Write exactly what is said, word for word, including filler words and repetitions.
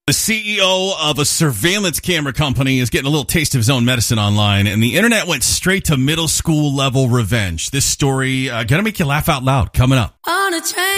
The C E O of a surveillance camera company is getting a little taste of his own medicine online, and the internet went straight to middle school level revenge. This story uh, gonna make you laugh out loud. Coming up. On a train.